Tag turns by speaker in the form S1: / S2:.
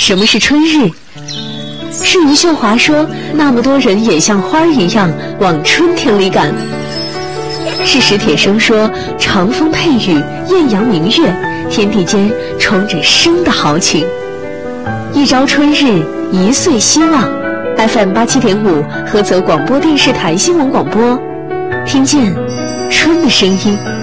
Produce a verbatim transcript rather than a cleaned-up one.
S1: 什么是春日？是余秀华说，那么多人也像花一样往春天里赶。是史铁生说，长风配雨，艳阳明月，天地间充着生的豪情。一朝春日，一岁希望。F M 八七点五，菏泽广播电视台新闻广播，听见春的声音。